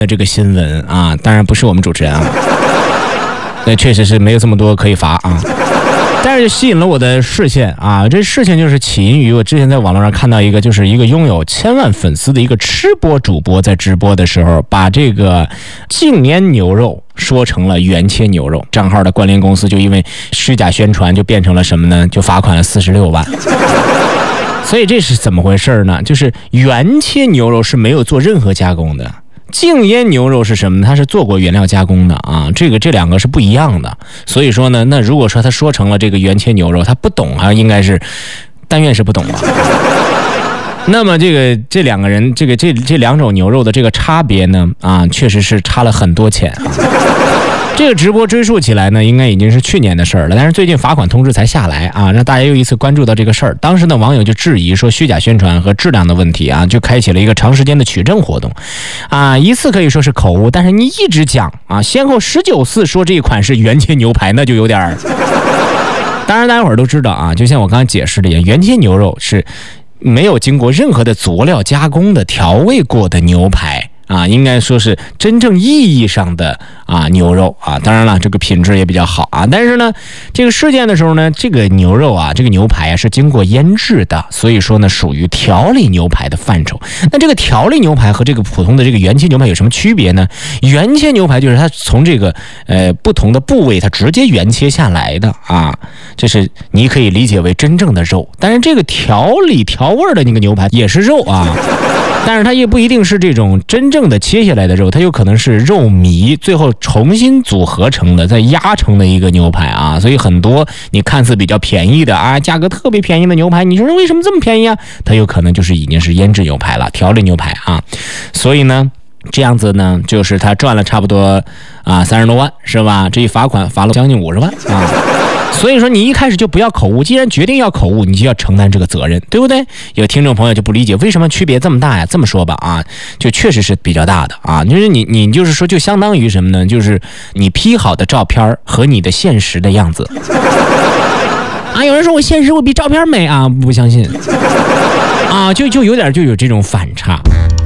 这个新闻啊，当然不是我们主持人啊，那确实是没有这么多可以罚啊。但是吸引了我的视线啊，这事情就是起因于我之前在网络上看到一个，就是一个拥有1000万粉丝的一个吃播主播，在直播的时候把这个净年牛肉说成了原切牛肉，账号的关联公司就因为虚假宣传就变成了什么呢？就罚款了46万。所以这是怎么回事呢？就是原切牛肉是没有做任何加工的。净腌牛肉是什么呢？它是做过原料加工的啊，这两个是不一样的。所以说呢，那如果说他说成了这个原切牛肉，他不懂啊，应该是但愿是不懂吧。那么这两个人这两种牛肉的这个差别呢啊，确实是差了很多钱啊。这个直播追溯起来呢，应该已经是去年的事儿了，但是最近罚款通知才下来啊，让大家又一次关注到这个事儿。当时呢，网友就质疑说虚假宣传和质量的问题啊，就开启了一个长时间的取证活动啊。一次可以说是口误，但是你一直讲啊，先后19次说这一款是原切牛排，那就有点儿。当然大家伙儿都知道啊，就像我刚才解释的一样，原切牛肉是没有经过任何的佐料加工的调味过的牛排啊，应该说是真正意义上的牛肉啊，当然了，这个品质也比较好啊。但是呢，这个事件的时候呢，这个牛肉啊，这个牛排啊是经过腌制的，所以说呢属于调理牛排的范畴。那这个调理牛排和这个普通的这个原切牛排有什么区别呢？原切牛排就是它从这个不同的部位它直接原切下来的啊，这是你可以理解为真正的肉。但是这个调理调味的那个牛排也是肉啊。但是它也不一定是这种真正的切下来的肉，它有可能是肉糜最后重新组合成的，再压成的一个牛排啊。所以很多你看似比较便宜的啊，价格特别便宜的牛排，你说为什么这么便宜啊？它有可能就是已经是腌制牛排了，调理牛排啊。所以呢，这样子呢，就是他赚了差不多30多万，是吧？这一罚款罚了将近50万啊。所以说你一开始就不要口误，既然决定要口误，你就要承担这个责任，对不对？有听众朋友就不理解为什么区别这么大呀？这么说吧啊，就确实是比较大的啊。就是你就是说，就相当于什么呢？就是你 P 好的照片和你的现实的样子啊。有人说我现实我比照片美啊，不相信啊，就有点就有这种反差。